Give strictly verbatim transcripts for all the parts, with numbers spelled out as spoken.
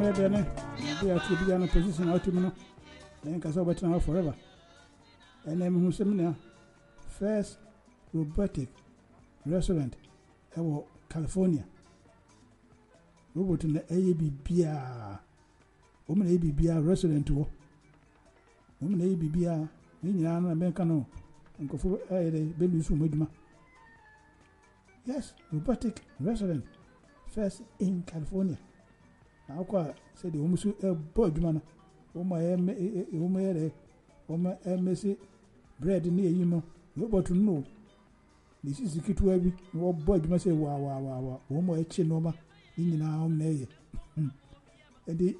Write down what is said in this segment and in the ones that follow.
maybe they are to be in a position out to me. Then can so better now forever. And then who seminar first robotic restaurant in California. Robot in the A B B R. Woman A B B R restaurant to woman A B B R. Nina Americano and go for a baby soon. Yes, robotic restaurant first in California. Now, I said the woman a board man. Oh, my woman, oh, my messy bread near you know. Nobody to know. This is the key to every board must say, wow, wow, wow, wow. Oh, my chin over in our nay. And the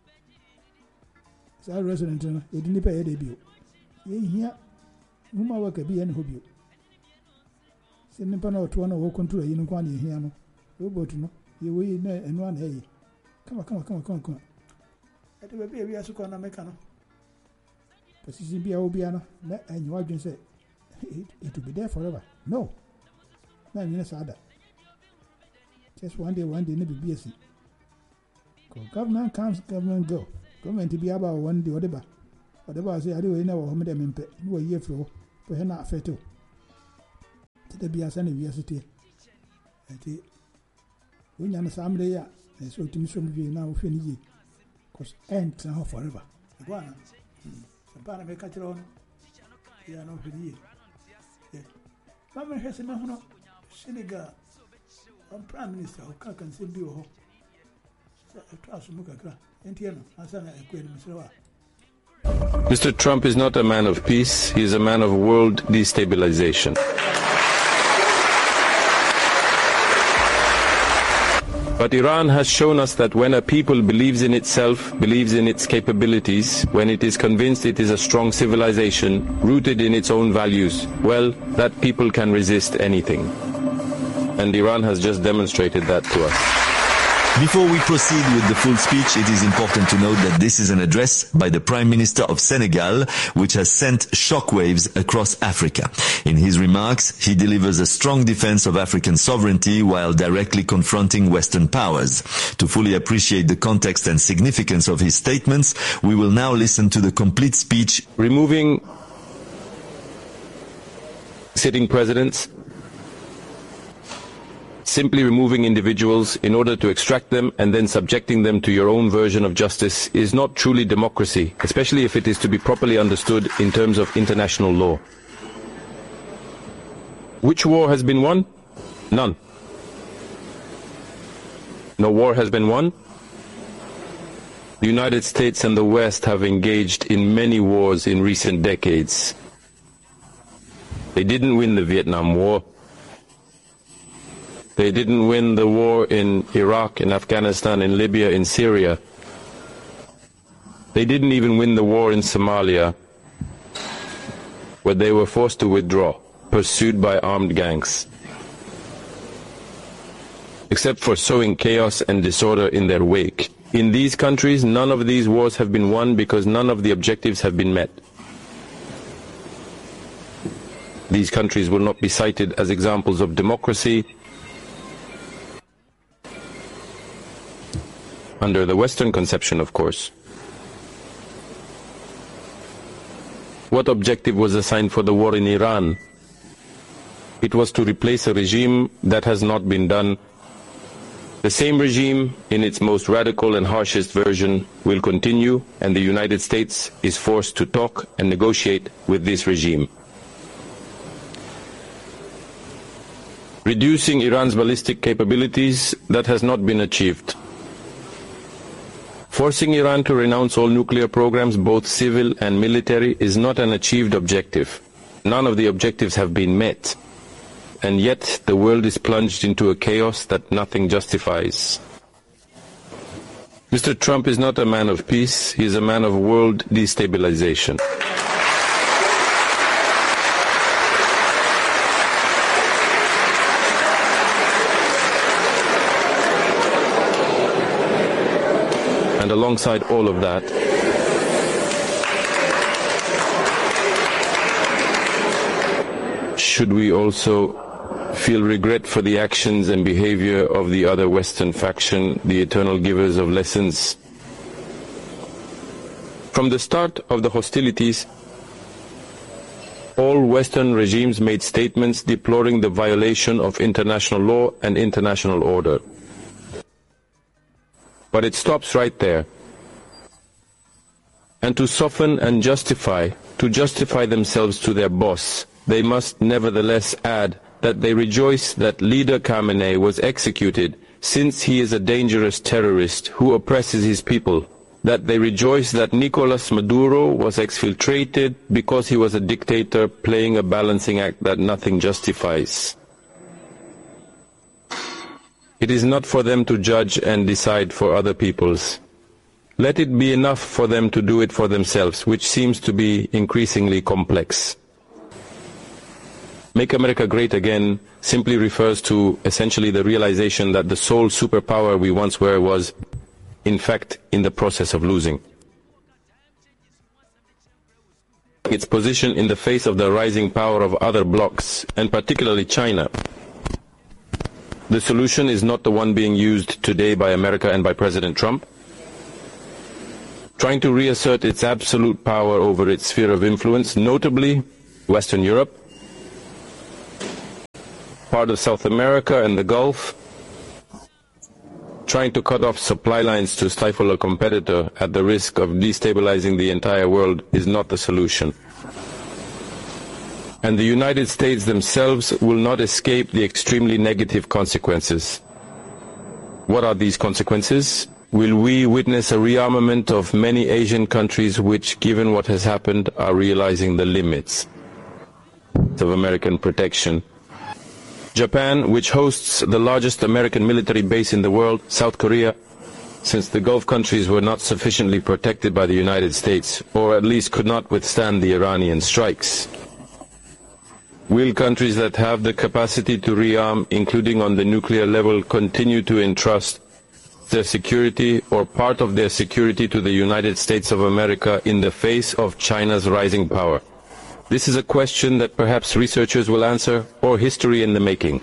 restaurant, it didn't pay a debut. Here, whom I work a be any hobby. Sending Pano to one of control in one here. Robot, no, you will and one hay. Come on, come on, come on, come on, come on. At the baby, we are so going to make an position be Obiano, and you are going to say it will be there forever. No, nine minutes other. Just one day, one day, never be a seat. Government comes, government go. Government to be about one day, whatever. Whatever I say, I do know how many men pay. You a year for, for her not fair too. To the be a sunny university. When you're some day, and so to me, some of you now finish. Because ain't now forever. One, some part of a catcher on. You are not for the year. Mamma has enough. Senegal, I'm Prime Minister, who can't see you. Trust Mukaka, and Tiana, as an equation. Mister Trump is not a man of peace, he is a man of world destabilization. But Iran has shown us that when a people believes in itself, believes in its capabilities, when it is convinced it is a strong civilization, rooted in its own values, well, that people can resist anything. And Iran has just demonstrated that to us. Before we proceed with the full speech, it is important to note that this is an address by the Prime Minister of Senegal, which has sent shockwaves across Africa. In his remarks, he delivers a strong defense of African sovereignty while directly confronting Western powers. To fully appreciate the context and significance of his statements, we will now listen to the complete speech. Removing sitting presidents, simply removing individuals in order to extract them and then subjecting them to your own version of justice is not truly democracy, especially if it is to be properly understood in terms of international law. Which war has been won? None. No war has been won. The United States and the West have engaged in many wars in recent decades. They didn't win the Vietnam War. They didn't win the war in Iraq, in Afghanistan, in Libya, in Syria. They didn't even win the war in Somalia, where they were forced to withdraw, pursued by armed gangs. Except for sowing chaos and disorder in their wake. In these countries, none of these wars have been won because none of the objectives have been met. These countries will not be cited as examples of democracy under the Western conception, of course. What objective was assigned for the war in Iran? It was to replace a regime that has not been done. The same regime, in its most radical and harshest version, will continue, and the United States is forced to talk and negotiate with this regime. Reducing Iran's ballistic capabilities, that has not been achieved. Forcing Iran to renounce all nuclear programs, both civil and military, is not an achieved objective. None of the objectives have been met. And yet the world is plunged into a chaos that nothing justifies. Mister Trump is not a man of peace, he is a man of world destabilization. And alongside all of that, should we also feel regret for the actions and behavior of the other Western faction, the eternal givers of lessons From the start of the hostilities, all Western regimes made statements deploring the violation of international law and international order. But it stops right there. And to soften and justify, to justify themselves to their boss, they must nevertheless add that they rejoice that leader Khamenei was executed, since he is a dangerous terrorist who oppresses his people, that they rejoice that Nicolas Maduro was exfiltrated because he was a dictator playing a balancing act that nothing justifies. It is not for them to judge and decide for other peoples. Let it be enough for them to do it for themselves, which seems to be increasingly complex. Make America Great Again simply refers to essentially the realization that the sole superpower we once were was, in fact, in the process of losing its position in the face of the rising power of other blocs, and particularly China. The solution is not the one being used today by America and by President Trump, trying to reassert its absolute power over its sphere of influence, notably Western Europe, part of South America and the Gulf, trying to cut off supply lines to stifle a competitor at the risk of destabilizing the entire world is not the solution. And the United States themselves will not escape the extremely negative consequences. What are these consequences? Will we witness a rearmament of many Asian countries which, given what has happened, are realizing the limits of American protection? Japan, which hosts the largest American military base in the world, South Korea, since the Gulf countries were not sufficiently protected by the United States, or at least could not withstand the Iranian strikes. Will countries that have the capacity to rearm, including on the nuclear level, continue to entrust their security or part of their security to the United States of America in the face of China's rising power? This is a question that perhaps researchers will answer, or history in the making.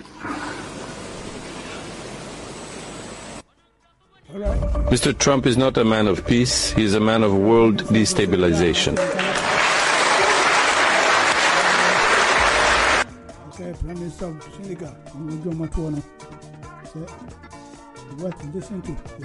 Mister Trump is not a man of peace, he is a man of world destabilization. Prime Minister of Senegal, what listen to